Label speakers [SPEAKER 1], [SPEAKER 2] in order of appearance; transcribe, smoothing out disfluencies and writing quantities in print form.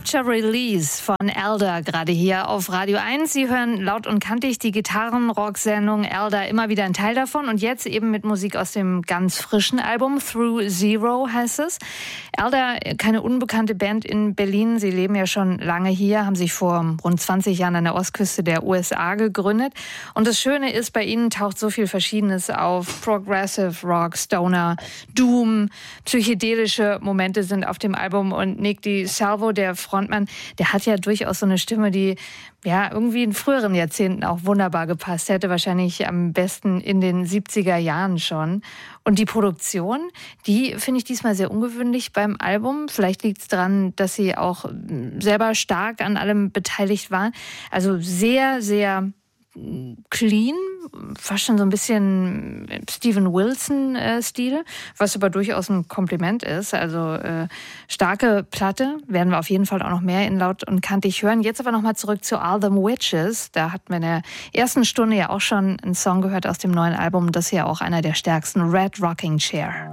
[SPEAKER 1] Capture Release von Elder gerade hier auf Radio 1. Sie hören laut und kantig die Gitarren-Rock-Sendung Elder, immer wieder ein Teil davon. Und jetzt eben mit Musik aus dem ganz frischen Album, Through Zero heißt es. Elder, keine unbekannte Band in Berlin. Sie leben ja schon lange hier, haben sich vor rund 20 Jahren an der Ostküste der USA gegründet. Und das Schöne ist, bei ihnen taucht so viel Verschiedenes auf. Progressive Rock, Stoner, Doom, psychedelische Momente sind auf dem Album. Und Nick DiSalvo, der Frontmann, der hat ja durchaus so eine Stimme, die ja irgendwie in früheren Jahrzehnten auch wunderbar gepasst hätte. Wahrscheinlich am besten in den 70er Jahren schon. Und die Produktion, die finde ich diesmal sehr ungewöhnlich beim Album. Vielleicht liegt es daran, dass sie auch selber stark an allem beteiligt waren. Also sehr, sehr clean, fast schon so ein bisschen Steven Wilson-Stil, was aber durchaus ein Kompliment ist. Also starke Platte, werden wir auf jeden Fall auch noch mehr in laut und kantig hören. Jetzt aber nochmal zurück zu All Them Witches. Da hatten wir in der ersten Stunde ja auch schon einen Song gehört aus dem neuen Album. Das ist ja auch einer der stärksten, Red Rocking Chair.